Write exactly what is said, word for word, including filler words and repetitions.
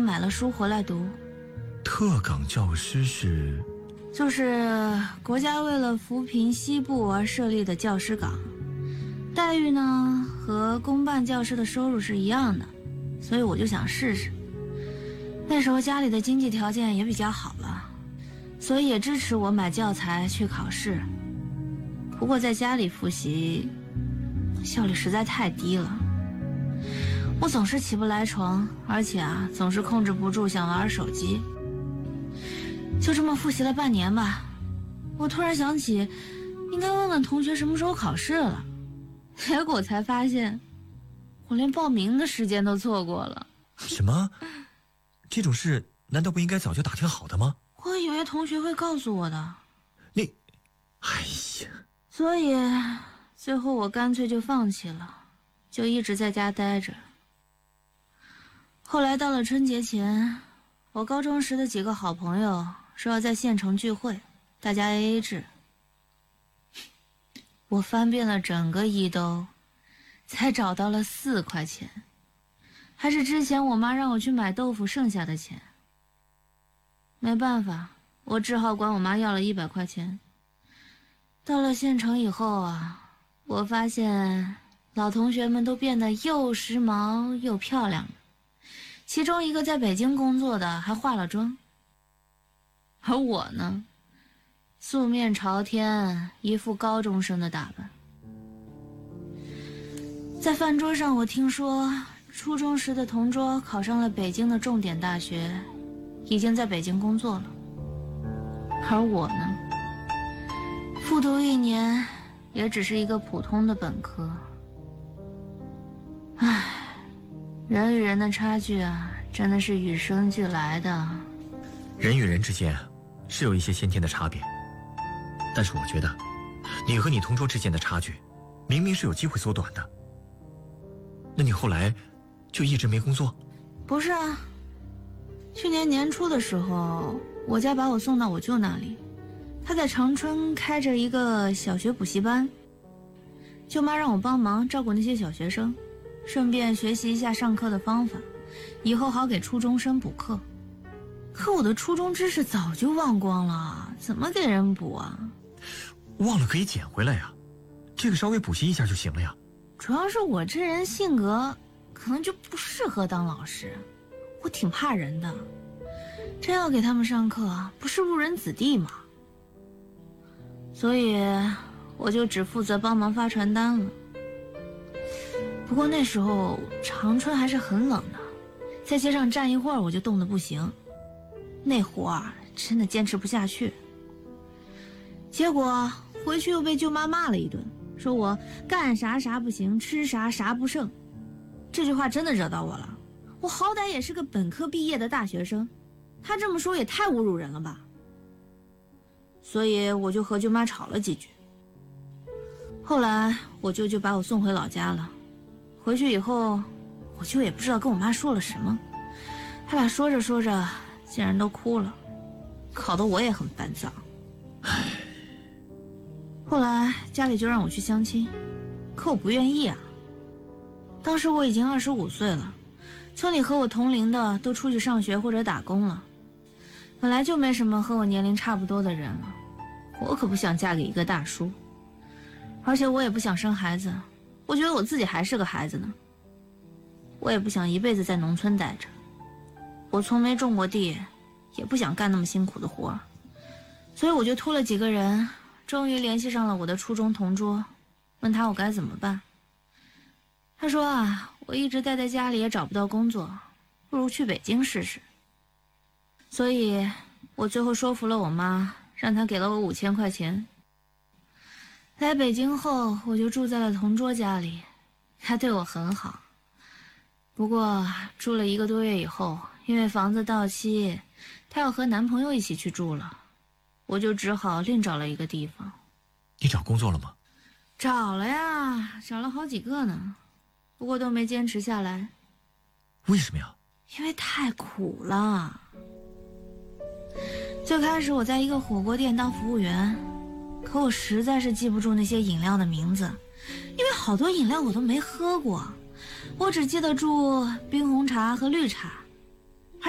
买了书回来读。 特岗教师是？ 就是国家为了扶贫西部而设立的教师岗，待遇呢和公办教师的收入是一样的，所以我就想试试。那时候家里的经济条件也比较好了，所以也支持我买教材去考试。不过在家里复习效率实在太低了，我总是起不来床，而且啊总是控制不住想玩手机。就这么复习了半年吧，我突然想起应该问问同学什么时候考试了，结果才发现我连报名的时间都错过了。 什么？这种事难道不应该早就打听好的吗？ 我以为同学会告诉我的。 你，哎呀， 所以最后我干脆就放弃了，就一直在家待着。后来到了春节前，我高中时的几个好朋友说要在县城聚会，大家 A A 制。我翻遍了整个衣兜，才找到了四块钱，还是之前我妈让我去买豆腐剩下的钱。没办法，我只好管我妈要了一百块钱。到了县城以后啊，我发现老同学们都变得又时髦又漂亮了，其中一个在北京工作的还化了妆。而我呢，素面朝天，一副高中生的打扮。在饭桌上，我听说初中时的同桌考上了北京的重点大学，已经在北京工作了。而我呢，复读一年，也只是一个普通的本科。唉，人与人的差距啊，真的是与生俱来的。 人与人之间是有一些先天的差别，但是我觉得你和你同桌之间的差距明明是有机会缩短的。那你后来就一直没工作？ 不是啊，去年年初的时候，我家把我送到我舅那里，他在长春开着一个小学补习班，舅妈让我帮忙照顾那些小学生，顺便学习一下上课的方法，以后好给初中生补课。可我的初中知识早就忘光了，怎么给人补啊？ 忘了可以捡回来呀，这个稍微补习一下就行了呀。 主要是我这人性格可能就不适合当老师，我挺怕人的，真要给他们上课，不是误人子弟吗？所以我就只负责帮忙发传单了。不过那时候长春还是很冷的，在街上站一会儿我就冻得不行，那活儿真的坚持不下去。结果回去又被舅妈骂了一顿，说我干啥啥不行，吃啥啥不剩。这句话真的惹到我了，我好歹也是个本科毕业的大学生，他这么说也太侮辱人了吧。所以我就和舅妈吵了几句。后来我舅舅把我送回老家了，回去以后我舅也不知道跟我妈说了什么，他俩说着说着竟然都哭了，搞得我也很烦躁。后来家里就让我去相亲，可我不愿意啊。当时我已经二十五岁了，村里和我同龄的都出去上学或者打工了，本来就没什么和我年龄差不多的人了，我可不想嫁给一个大叔，而且我也不想生孩子，我觉得我自己还是个孩子呢。我也不想一辈子在农村待着，我从没种过地，也不想干那么辛苦的活，所以我就托了几个人，终于联系上了我的初中同桌，问他我该怎么办。他说啊，我一直待在家里也找不到工作，不如去北京试试。所以我最后说服了我妈，让她给了我五千块钱。来北京后，我就住在了同桌家里，他对我很好。不过住了一个多月以后，因为房子到期，她要和男朋友一起去住了，我就只好另找了一个地方。 你找工作了吗？ 找了呀，找了好几个呢，不过都没坚持下来。 为什么呀？ 因为太苦了。最开始我在一个火锅店当服务员，可我实在是记不住那些饮料的名字，因为好多饮料我都没喝过，我只记得住冰红茶和绿茶，